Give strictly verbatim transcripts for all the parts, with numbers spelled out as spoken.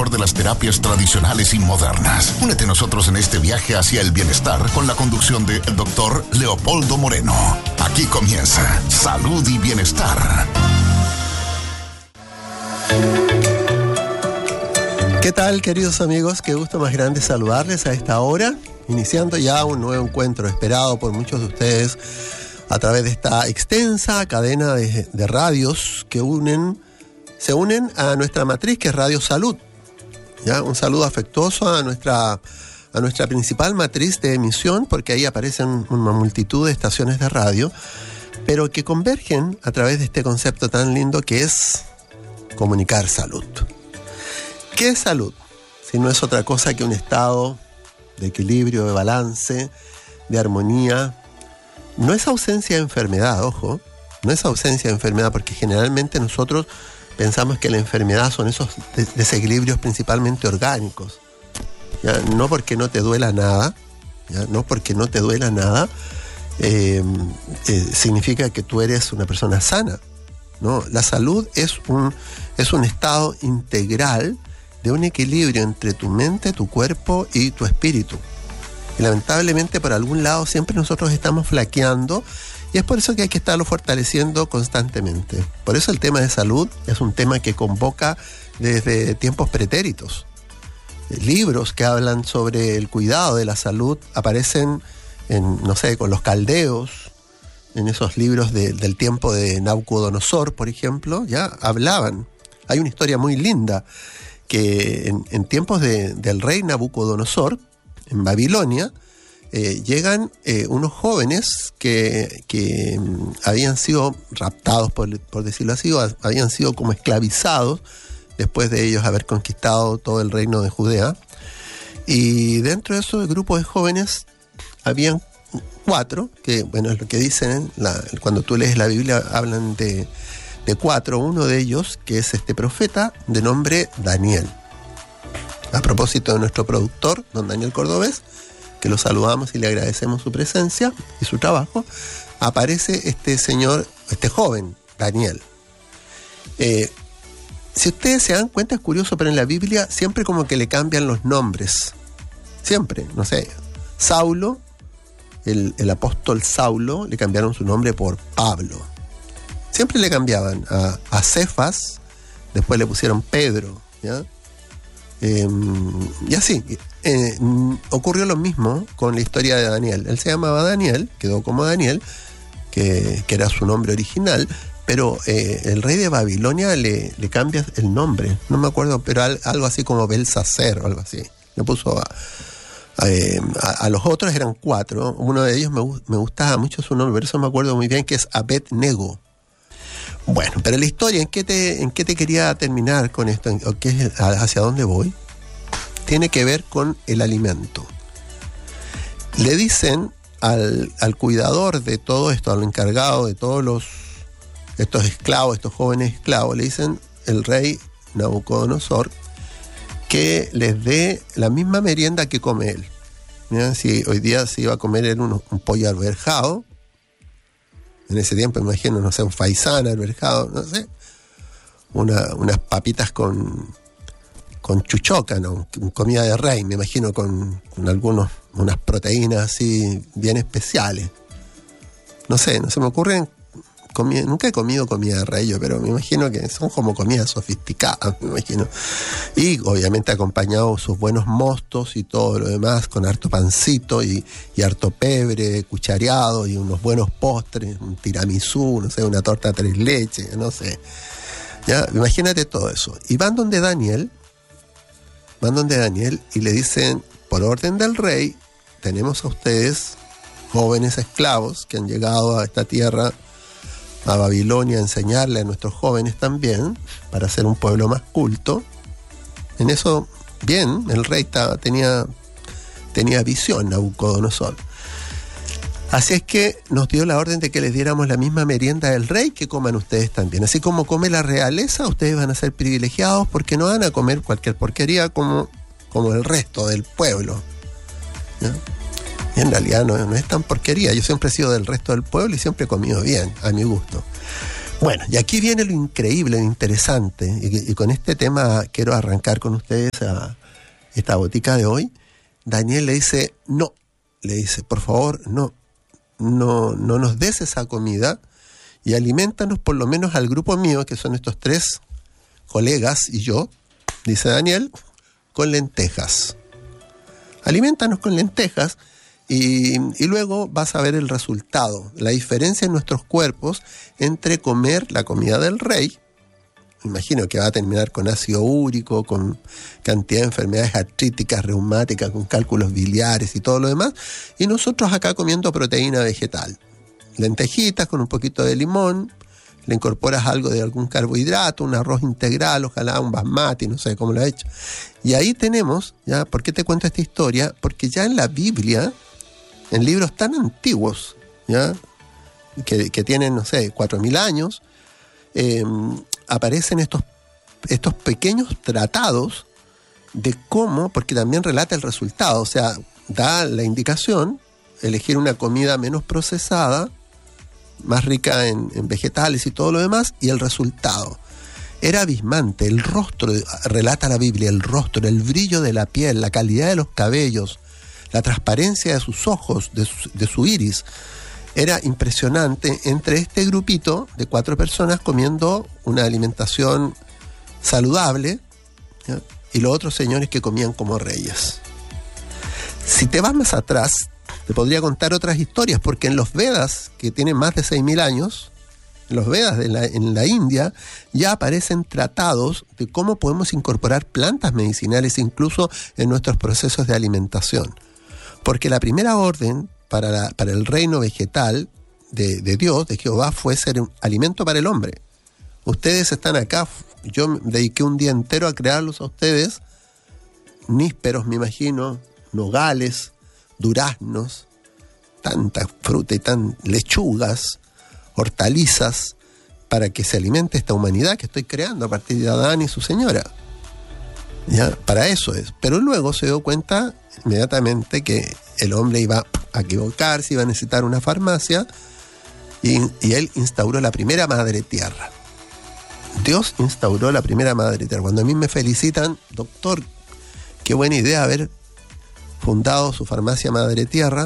mejor de las terapias tradicionales y modernas. Únete a nosotros en este viaje hacia el bienestar con la conducción del doctor Leopoldo Moreno. Aquí comienza Salud y Bienestar. ¿Qué tal, queridos amigos? Qué gusto más grande saludarles a esta hora, iniciando ya un nuevo encuentro esperado por muchos de ustedes a través de esta extensa cadena de, de radios que unen, se unen a nuestra matriz, que es Radio Salud. ¿Ya? Un saludo afectuoso a nuestra, a nuestra principal matriz de emisión, porque ahí aparecen una multitud de estaciones de radio, pero que convergen a través de este concepto tan lindo que es comunicar salud. ¿Qué es salud? Si no es otra cosa que un estado de equilibrio, de balance, de armonía. No es ausencia de enfermedad, ojo, no es ausencia de enfermedad, porque generalmente nosotros pensamos que la enfermedad son esos desequilibrios principalmente orgánicos. ¿Ya? No porque no te duela nada, ¿ya? No porque no te duela nada, eh, eh, significa que tú eres una persona sana, ¿no? La salud es un, es un estado integral de un equilibrio entre tu mente, tu cuerpo y tu espíritu. Y lamentablemente por algún lado siempre nosotros estamos flaqueando, y es por eso que hay que estarlo fortaleciendo constantemente. Por eso el tema de salud es un tema que convoca desde tiempos pretéritos. Libros que hablan sobre el cuidado de la salud aparecen en, no sé, con los caldeos, en esos libros de, del tiempo de Nabucodonosor, por ejemplo, ya hablaban. Hay una historia muy linda que en, en tiempos de, del rey Nabucodonosor, en Babilonia, eh, llegan eh, unos jóvenes que, que um, habían sido raptados, por, por decirlo así, o habían sido como esclavizados después de ellos haber conquistado todo el reino de Judea. Y dentro de ese grupo de jóvenes habían cuatro, que bueno, es lo que dicen, la, cuando tú lees la Biblia hablan de, de cuatro. Uno de ellos, que es este profeta de nombre Daniel. A propósito de nuestro productor, don Daniel Cordobés, que lo saludamos y le agradecemos su presencia y su trabajo, aparece este señor, este joven, Daniel. Eh, si ustedes se dan cuenta, es curioso, pero en la Biblia siempre como que le cambian los nombres. Siempre, no sé, Saulo, el, el apóstol Saulo, le cambiaron su nombre por Pablo. Siempre le cambiaban a, a Cefas, después le pusieron Pedro, ¿ya? Eh, y así, eh, ocurrió lo mismo con la historia de Daniel. Él se llamaba Daniel, quedó como Daniel, que, que era su nombre original, pero eh, el rey de Babilonia le, le cambia el nombre, no me acuerdo, pero al, algo así como Belsacer o algo así. Le puso a, a, a, a los otros, eran cuatro, uno de ellos me, me gustaba mucho su nombre, pero eso me acuerdo muy bien, que es Abed-Nego. Bueno, pero la historia, ¿en qué te, en qué te quería terminar con esto? ¿O qué es, hacia dónde voy? Tiene que ver con el alimento. Le dicen al, al cuidador de todo esto, al encargado de todos los estos esclavos, estos jóvenes esclavos, le dicen el rey Nabucodonosor que les dé la misma merienda que come él. Mira, si hoy día se iba a comer él un, un pollo alberjado, en ese tiempo, imagino, no sé, un faisán alberjado, no sé, una, unas papitas con, con chuchoca, ¿no? Comida de rey, me imagino, con, con algunos, unas proteínas así bien especiales. No sé, no se me ocurren, comida, nunca he comido comida de rey yo, pero me imagino que son como comidas sofisticadas, me imagino. Y obviamente acompañado sus buenos mostos y todo lo demás, con harto pancito y, y harto pebre, cuchareado y unos buenos postres, un tiramisú, no sé, una torta tres leches, no sé. Ya, imagínate todo eso. Y van donde Daniel, van donde Daniel y le dicen, por orden del rey, tenemos a ustedes, jóvenes esclavos que han llegado a esta tierra, a Babilonia, a enseñarle a nuestros jóvenes también, para ser un pueblo más culto. En eso, bien, el rey ta, tenía, tenía visión, Nabucodonosor. Así es que nos dio la orden de que les diéramos la misma merienda del rey, que coman ustedes también. Así como come la realeza, ustedes van a ser privilegiados porque no van a comer cualquier porquería como, como el resto del pueblo, ¿no? Y en realidad no, no es tan porquería. Yo siempre he sido del resto del pueblo y siempre he comido bien, a mi gusto. Bueno, y aquí viene lo increíble, lo interesante, y, y con este tema quiero arrancar con ustedes a esta botica de hoy. Daniel le dice, no, le dice, por favor, no, no, no nos des esa comida y alimentanos por lo menos al grupo mío, que son estos tres colegas y yo, dice Daniel, con lentejas. Alimentanos con lentejas y, y luego vas a ver el resultado, la diferencia en nuestros cuerpos entre comer la comida del rey, imagino que va a terminar con ácido úrico, con cantidad de enfermedades artríticas, reumáticas, con cálculos biliares y todo lo demás, y nosotros acá comiendo proteína vegetal, lentejitas con un poquito de limón, le incorporas algo de algún carbohidrato, un arroz integral, ojalá un basmati, no sé cómo lo ha hecho. Y ahí tenemos, ¿ya? ¿Por qué te cuento esta historia? Porque ya en la Biblia, en libros tan antiguos, ¿ya? Que, que tienen, no sé, cuatro mil años, eh, aparecen estos, estos pequeños tratados de cómo, porque también relata el resultado, o sea, da la indicación, elegir una comida menos procesada, más rica en, en vegetales y todo lo demás, y el resultado era abismante. El rostro, relata la Biblia, el rostro, el brillo de la piel, la calidad de los cabellos, la transparencia de sus ojos, de su, de su iris, era impresionante entre este grupito de cuatro personas comiendo una alimentación saludable, ¿ya? Y los otros señores que comían como reyes. Si te vas más atrás, te podría contar otras historias, porque en los Vedas, que tienen más de seis mil años, en los Vedas de la, en la India, ya aparecen tratados de cómo podemos incorporar plantas medicinales incluso en nuestros procesos de alimentación. Porque la primera orden para, la, para el reino vegetal de, de Dios, de Jehová, fue ser un alimento para el hombre. Ustedes están acá, yo me dediqué un día entero a crearlos a ustedes, nísperos me imagino, nogales, duraznos, tanta fruta y tan lechugas, hortalizas, para que se alimente esta humanidad que estoy creando a partir de Adán y su señora. ¿Ya? Para eso es. Pero luego se dio cuenta inmediatamente que el hombre iba a equivocarse, iba a necesitar una farmacia, y, y él instauró la primera madre tierra. Dios instauró la primera madre tierra. Cuando a mí me felicitan, doctor, qué buena idea haber fundado su farmacia Madre Tierra,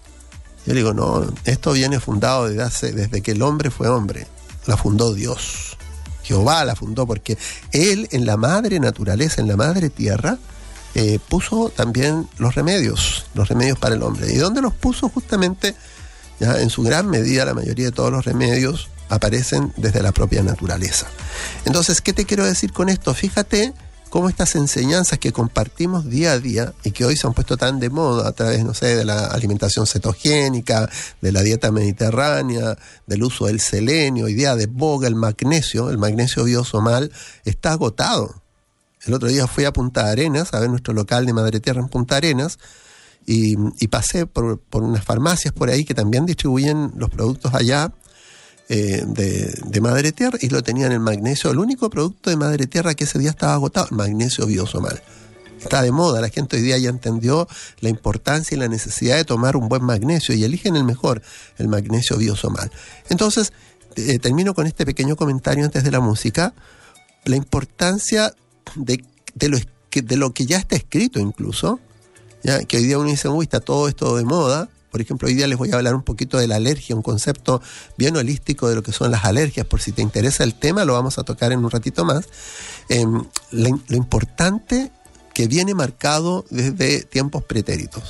yo le digo, no, esto viene fundado desde, hace, desde que el hombre fue hombre. La fundó Dios. Jehová la fundó porque Él en la madre naturaleza, en la Madre Tierra, eh, puso también los remedios, los remedios para el hombre. ¿Y dónde los puso? Justamente, ya en su gran medida, la mayoría de todos los remedios aparecen desde la propia naturaleza. Entonces, ¿qué te quiero decir con esto? Fíjate cómo estas enseñanzas que compartimos día a día y que hoy se han puesto tan de moda a través, no sé, de la alimentación cetogénica, de la dieta mediterránea, del uso del selenio, hoy día de boga el magnesio, el magnesio biosomal, está agotado. El otro día fui a Punta Arenas, a ver nuestro local de Madre Tierra en Punta Arenas, y, y pasé por, por unas farmacias por ahí que también distribuyen los productos allá, Eh, de, de Madre Tierra, y lo tenían el magnesio, el único producto de Madre Tierra que ese día estaba agotado, el magnesio biosomal. Está de moda, la gente hoy día ya entendió la importancia y la necesidad de tomar un buen magnesio y eligen el mejor, el magnesio biosomal. Entonces, eh, termino con este pequeño comentario antes de la música, la importancia de, de, lo, de lo que ya está escrito incluso, ya que hoy día uno dice, uy, está todo esto de moda. Por ejemplo, hoy día les voy a hablar un poquito de la alergia, un concepto bien holístico de lo que son las alergias. Por si te interesa el tema, lo vamos a tocar en un ratito más. Eh, lo, lo importante que viene marcado desde tiempos pretéritos.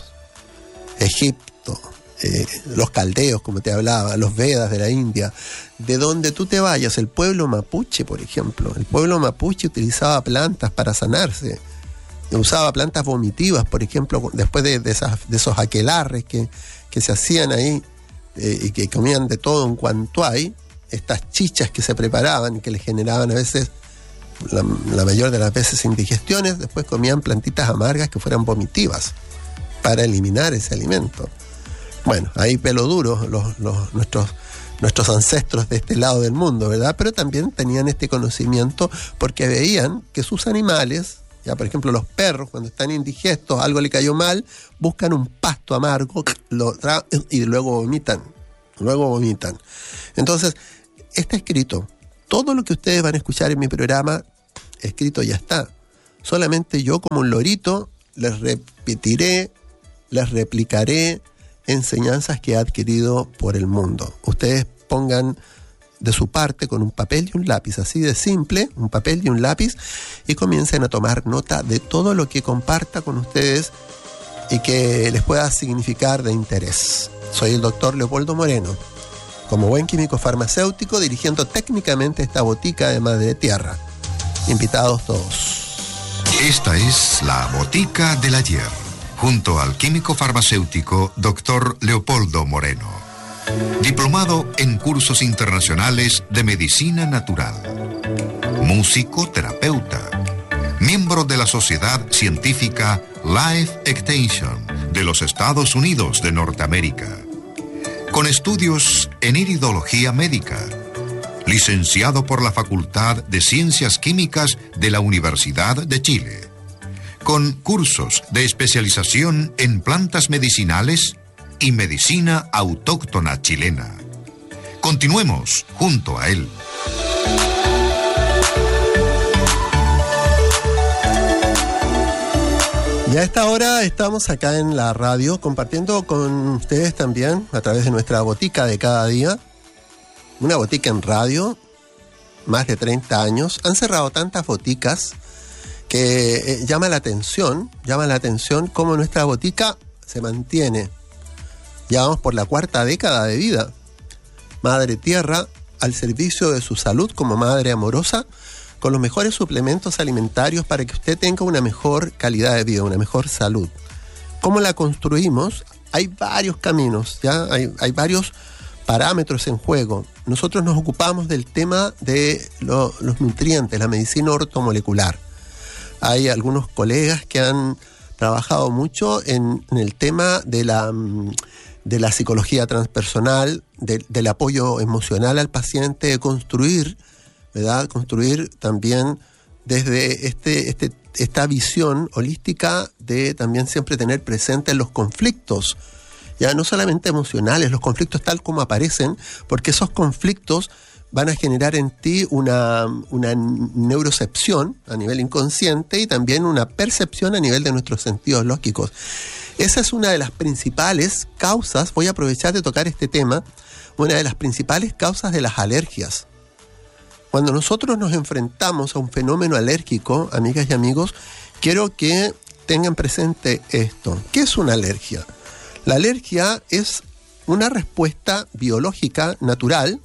Egipto, eh, los caldeos, como te hablaba, los Vedas de la India. De donde tú te vayas, el pueblo mapuche, por ejemplo. El pueblo mapuche utilizaba plantas para sanarse. Usaba plantas vomitivas, por ejemplo, después de, de, esas, de esos aquelarres que, que se hacían ahí eh, y que comían de todo en cuanto hay, estas chichas que se preparaban y que les generaban a veces, la, la mayor de las veces, indigestiones, después comían plantitas amargas que fueran vomitivas para eliminar ese alimento. Bueno, ahí pelo duro los, los, nuestros, nuestros ancestros de este lado del mundo, ¿verdad? Pero también tenían este conocimiento porque veían que sus animales, ya, por ejemplo, los perros, cuando están indigestos, algo le cayó mal, buscan un pasto amargo lo tra- y luego vomitan. Luego vomitan. Entonces, está escrito. Todo lo que ustedes van a escuchar en mi programa, escrito ya está. Solamente yo, como un lorito, les repetiré, les replicaré enseñanzas que he adquirido por el mundo. Ustedes pongan de su parte con un papel y un lápiz, así de simple, un papel y un lápiz, y comiencen a tomar nota de todo lo que comparta con ustedes y que les pueda significar de interés. Soy el doctor Leopoldo Moreno, como buen químico farmacéutico, dirigiendo técnicamente esta botica de Madre Tierra. Invitados todos. Esta es la Botica del Ayer, junto al químico farmacéutico doctor Leopoldo Moreno, diplomado en cursos internacionales de medicina natural, músico terapeuta, miembro de la Sociedad Científica Life Extension de los Estados Unidos de Norteamérica, con estudios en iridología médica, licenciado por la Facultad de Ciencias Químicas de la Universidad de Chile, con cursos de especialización en plantas medicinales y medicina autóctona chilena. Continuemos junto a él. Y a esta hora estamos acá en la radio compartiendo con ustedes también a través de nuestra botica de cada día. Una botica en radio, más de treinta años. Han cerrado tantas boticas que eh, llama la atención, llama la atención cómo nuestra botica se mantiene. Ya vamos por la cuarta década de vida. Madre Tierra al servicio de su salud como madre amorosa, con los mejores suplementos alimentarios para que usted tenga una mejor calidad de vida, una mejor salud. ¿Cómo la construimos? Hay varios caminos, ¿ya? Hay, hay varios parámetros en juego. Nosotros nos ocupamos del tema de lo, los nutrientes, la medicina ortomolecular. Hay algunos colegas que han trabajado mucho en, en el tema de la, de la psicología transpersonal, de, del apoyo emocional al paciente, de construir, ¿verdad? Construir también desde este, este, esta visión holística de también siempre tener presente los conflictos, ya no solamente emocionales, los conflictos tal como aparecen, porque esos conflictos van a generar en ti una, una neurocepción a nivel inconsciente y también una percepción a nivel de nuestros sentidos lógicos. Esa es una de las principales causas, voy a aprovechar de tocar este tema, una de las principales causas de las alergias. Cuando nosotros nos enfrentamos a un fenómeno alérgico, amigas y amigos, quiero que tengan presente esto. ¿Qué es una alergia? La alergia es una respuesta biológica natural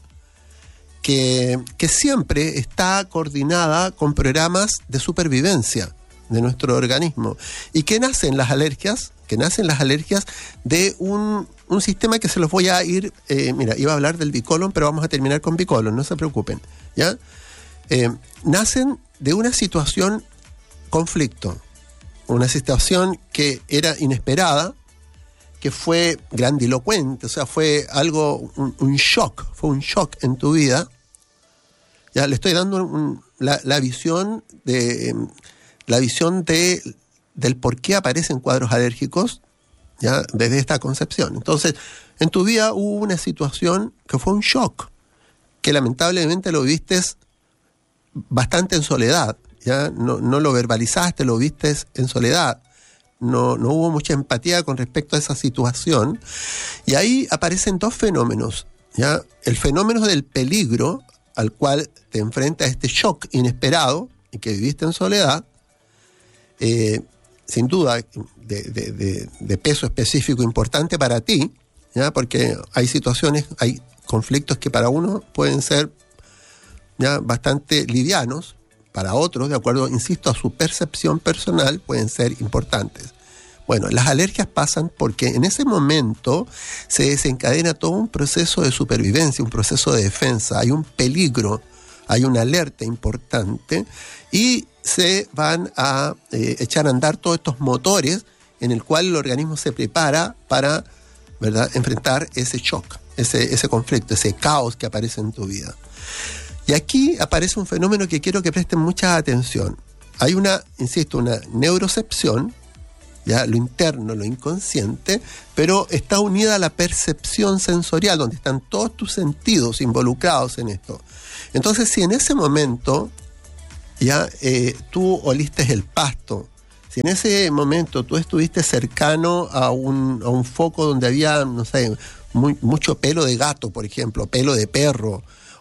que, que siempre está coordinada con programas de supervivencia de nuestro organismo. ¿Y qué nacen las alergias? Que nacen las alergias de un, un sistema que se los voy a ir... Eh, mira, iba a hablar del bicolon, pero vamos a terminar con bicolon, no se preocupen, ¿ya? Eh, nacen de una situación conflicto, una situación que era inesperada, que fue grandilocuente, o sea, fue algo, un, un shock, fue un shock en tu vida. Ya le estoy dando un, la, la visión de la visión de del por qué aparecen cuadros alérgicos, ya desde esta concepción. Entonces, en tu vida hubo una situación que fue un shock, que lamentablemente lo viste bastante en soledad, ya no, no lo verbalizaste, lo viste en soledad. No, no hubo mucha empatía con respecto a esa situación, y ahí aparecen dos fenómenos, ¿ya? El fenómeno del peligro al cual te enfrentas, este shock inesperado y que viviste en soledad, eh, sin duda de, de, de, de peso específico importante para ti, ¿ya? Porque hay situaciones, hay conflictos que para uno pueden ser ya bastante livianos, para otros, de acuerdo, insisto, a su percepción personal, pueden ser importantes. Bueno, las alergias pasan porque en ese momento se desencadena todo un proceso de supervivencia, un proceso de defensa, hay un peligro, hay una alerta importante y se van a eh, echar a andar todos estos motores en el cual el organismo se prepara para, ¿verdad?, enfrentar ese shock, ese, ese conflicto, ese caos que aparece en tu vida. Y aquí aparece un fenómeno que quiero que presten mucha atención. Hay una, insisto, una neurocepción, ya lo interno, lo inconsciente, pero está unida a la percepción sensorial, donde están todos tus sentidos involucrados en esto. Entonces, si en ese momento ya eh, tú oliste el pasto, si en ese momento tú estuviste cercano a un, a un foco donde había, no sé, muy, mucho pelo de gato, por ejemplo, pelo de perro,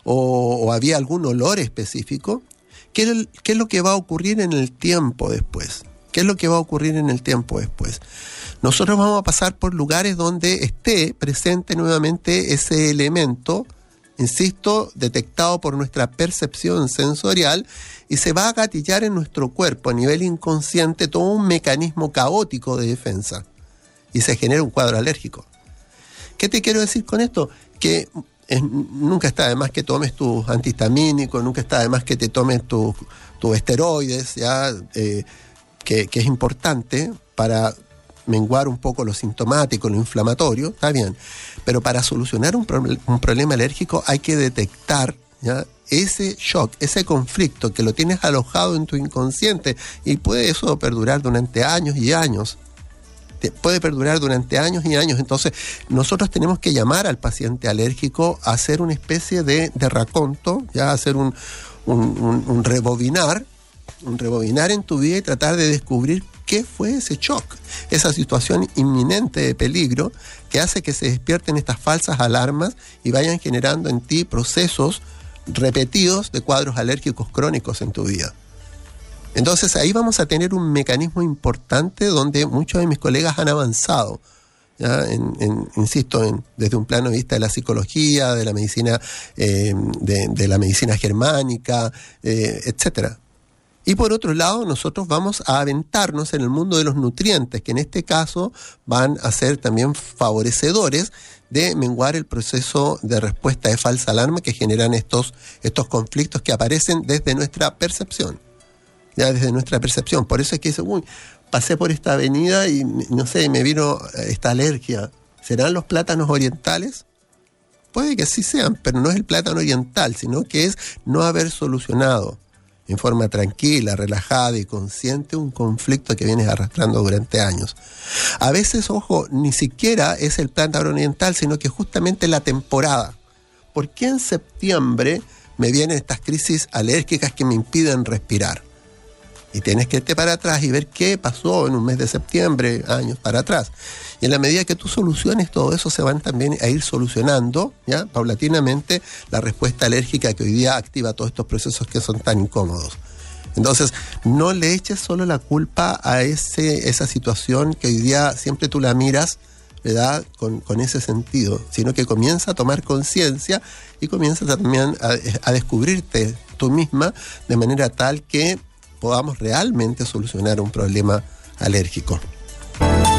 o, o había algún olor específico, ¿qué es, el, ¿qué es lo que va a ocurrir en el tiempo después? ¿Qué es lo que va a ocurrir en el tiempo después? Nosotros vamos a pasar por lugares donde esté presente nuevamente ese elemento, insisto, detectado por nuestra percepción sensorial, y se va a gatillar en nuestro cuerpo a nivel inconsciente todo un mecanismo caótico de defensa y se genera un cuadro alérgico. ¿Qué te quiero decir con esto? Que es, nunca está de más que tomes tus antihistamínicos, nunca está de más que te tomes tus tu esteroides, ya eh, que, que es importante para menguar un poco lo sintomático, lo inflamatorio, está bien, pero para solucionar un, pro, un problema alérgico hay que detectar, ¿ya?, ese shock, ese conflicto que lo tienes alojado en tu inconsciente, y puede eso perdurar durante años y años, puede perdurar durante años y años. Entonces nosotros tenemos que llamar al paciente alérgico a hacer una especie de, de raconto, ya hacer un, un, un, un rebobinar, un rebobinar en tu vida y tratar de descubrir qué fue ese shock, esa situación inminente de peligro que hace que se despierten estas falsas alarmas y vayan generando en ti procesos repetidos de cuadros alérgicos crónicos en tu vida. Entonces ahí vamos a tener un mecanismo importante donde muchos de mis colegas han avanzado, ¿ya? En, en, insisto, en, desde un plano de vista de la psicología, de la medicina, eh, de, de la medicina germánica, eh, etcétera. Y por otro lado, nosotros vamos a aventarnos en el mundo de los nutrientes, que en este caso van a ser también favorecedores de menguar el proceso de respuesta de falsa alarma que generan estos, estos conflictos que aparecen desde nuestra percepción. Ya desde nuestra percepción. Por eso es que dice, uy, pasé por esta avenida y no sé, me vino esta alergia. ¿Serán los plátanos orientales? Puede que sí sean, pero no es el plátano oriental, sino que es no haber solucionado en forma tranquila, relajada y consciente un conflicto que vienes arrastrando durante años. A veces, ojo, ni siquiera es el plátano oriental, sino que justamente la temporada. ¿Por qué en septiembre me vienen estas crisis alérgicas que me impiden respirar? Y tienes que irte para atrás y ver qué pasó en un mes de septiembre, años para atrás. Y en la medida que tú soluciones todo eso, se van también a ir solucionando, ¿ya?, paulatinamente, la respuesta alérgica que hoy día activa todos estos procesos que son tan incómodos. Entonces, no le eches solo la culpa a ese, esa situación que hoy día siempre tú la miras, ¿verdad?, con, con ese sentido, sino que comienza a tomar conciencia y comienza también a, a descubrirte tú misma de manera tal que podamos realmente solucionar un problema alérgico.